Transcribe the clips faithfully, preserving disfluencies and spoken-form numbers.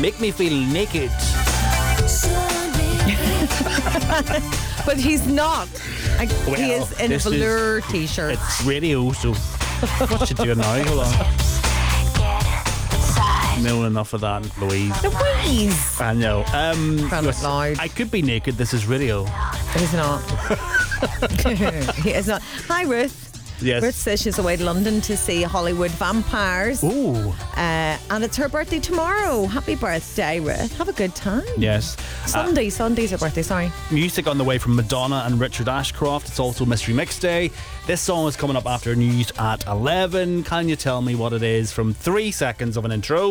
Make Me Feel Naked. But he's not. I, Well, he is in a this is- velour t-shirt. It's radio, so what you doing now? Hold on. No, enough of that, Louise. Louise! I know. Um, Cry out loud. I could be naked. This is radio. He's not. He is not. Hi, Ruth. Yes. Ruth says she's away to London to see Hollywood Vampires. Ooh. Uh, and it's her birthday tomorrow. Happy birthday, Ruth. Have a good time. Yes. Sunday. Sunday's her birthday, sorry. Music on the way from Madonna and Richard Ashcroft. It's also Mystery Mix Day. This song is coming up after news at eleven. Can you tell me what it is from three seconds of an intro?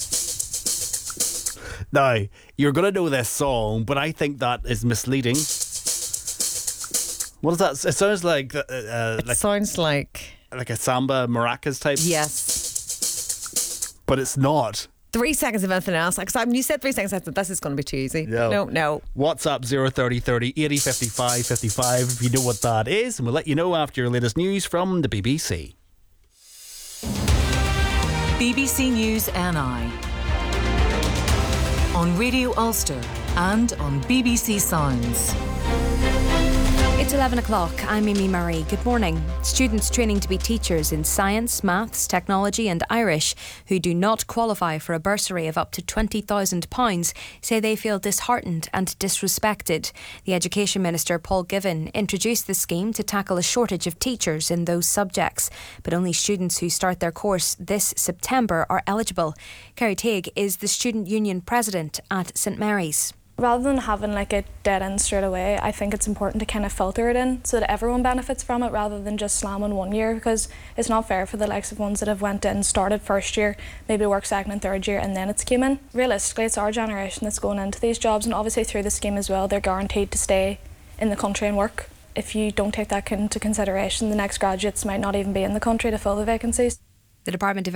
Now, you're going to know this song, but I think that is misleading. What is that? It sounds like uh, uh, It like sounds like... like a samba maracas type. Yes. But it's not. Three seconds of anything else. Because you said three seconds, I thought this is going to be too easy. No. No, no. WhatsApp zero thirty thirty eighty fifty-five fifty-five if you know what that is, and we'll let you know after your latest news from the B B C. B B C News N I on Radio Ulster and on B B C Sounds. It's eleven o'clock. I'm Mimi Murray. Good morning. Students training to be teachers in science, maths, technology and Irish who do not qualify for a bursary of up to twenty thousand pounds say they feel disheartened and disrespected. The Education Minister, Paul Givan, introduced the scheme to tackle a shortage of teachers in those subjects, but only students who start their course this September are eligible. Kerry Teague is the Student Union President at St Mary's. Rather than having like a dead end straight away, I think it's important to kind of filter it in so that everyone benefits from it rather than just slamming one year, because it's not fair for the likes of ones that have went in, started first year, maybe worked second and third year and then it's came in. Realistically, it's our generation that's going into these jobs, and obviously through the scheme as well, they're guaranteed to stay in the country and work. If you don't take that into consideration, the next graduates might not even be in the country to fill the vacancies. The Department of